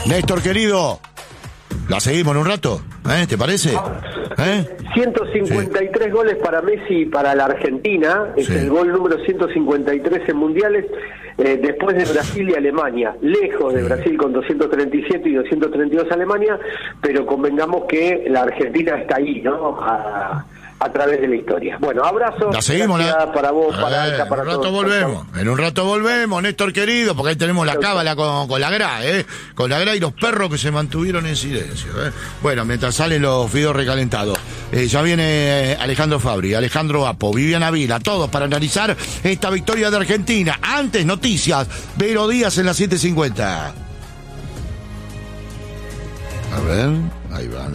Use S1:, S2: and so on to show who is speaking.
S1: Néstor, querido, ¿la seguimos en un rato? ¿Te parece?
S2: 153 goles para Messi y para la Argentina. Es el gol número 153 en mundiales, después de Brasil y Alemania. Lejos de Brasil con 237 y 232 Alemania, pero convengamos que la Argentina está ahí, ¿no? A través de la historia. Bueno, abrazo.
S1: La seguimos,
S2: para vos, para Alca, para todos.
S1: En un rato volvemos, Néstor querido, porque ahí tenemos la cábala con la gra, con la gra y los perros que se mantuvieron en silencio. Bueno, mientras salen los fideos recalentados. Ya viene Alejandro Fabri, Alejandro Apo, Viviana Vila, todos para analizar esta victoria de Argentina. Antes, noticias, Vero Díaz en las 7:50. A ver, ahí va.